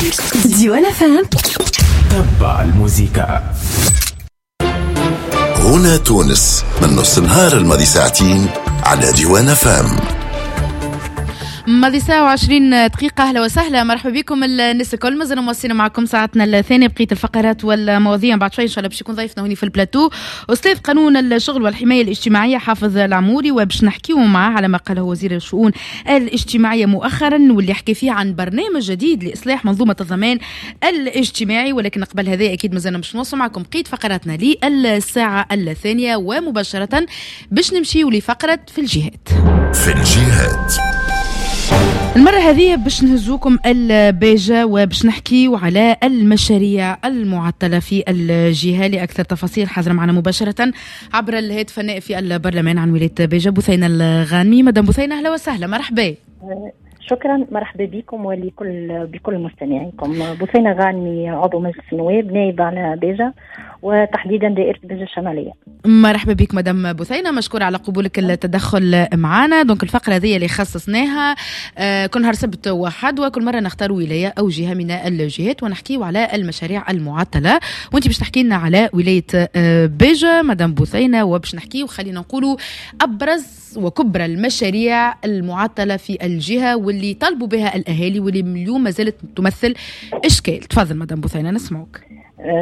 ديوان فام. تبع الموسيقى. هنا تونس من نص النهار الماضي ساعتين على ديوان فام. ماضي ساعة و20 دقيقة. أهلا وسهلا، مرحبا بكم الناس الكل. مازلنا موصلين معكم ساعتنا الثانية بقية الفقرات والمواضيع. بعد شوي إن شاء الله باش يكون ضيفنا هنا في البلاتو أستاذ قانون الشغل والحماية الاجتماعية حافظ العموري، وباش نحكيو معاه على ما قاله وزير الشؤون الاجتماعية مؤخرا، واللي حكي فيه عن برنامج جديد لإصلاح منظومة الضمان الاجتماعي. ولكن قبل هذا أكيد مازلنا باش نوصل معكم بقية فقراتنا للساعة الثانية، ومباشرة باش نمشيو لفقرة في الجهات. المرة هذه باش نهزوكم البيجة وباش نحكيو على المشاريع المعطلة في الجهة. لأكثر تفاصيل حاضرة معنا مباشرة عبر الهاتف النائب في البرلمان عن ولاية بيجة بثينة الغانمي. مدام بثينة أهلا وسهلا، مرحبا. شكرا، مرحبا بكم بكل مستمعيكم. بثينة غانمي، عضو مجلس النواب، نائب على بيجة وتحديدا دائرة بيجة الشمالية. مرحبا بك مدام بثينة، مشكورة على قبولك التدخل معنا. دونك الفقرة هذه اللي خصصناها كل نهار سبت وحد، وكل مرة نختار ولاية أو جهة من الجهات ونحكيو على المشاريع المعطلة. وانت باش تحكي لنا على ولاية بيجة مدام بثينة، وباش نحكيو خلينا نقولوا أبرز وكبرى المشاريع المعطلة في الجهة واللي طالبوا بها الأهالي، واللي اليوم ما زالت تمثل إشكال. تفضل مدام بثينة نسمعك.